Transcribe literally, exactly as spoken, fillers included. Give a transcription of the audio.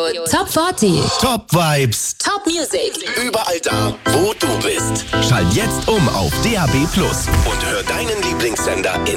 Top vierzig. Top Vibes. Top Music. Überall da, wo du bist. Schalt jetzt um auf D A B Plus und hör deinen Lieblingssender in